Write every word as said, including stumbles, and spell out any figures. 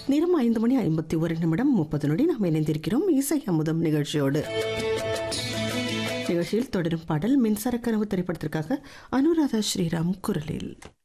நேரம் ஐந்து மணி ஐம்பத்தி ஒரு நிமிடம் முப்பது நொடி நாம் இணைந்திருக்கிறோம் இசை அமுதம் நிகழ்ச்சியோடு. நிகழ்ச்சியில் தொடரும் பாடல் மின்சார கனவு திரைப்படத்திற்காக அனுராதா ஸ்ரீராம் குரலில்.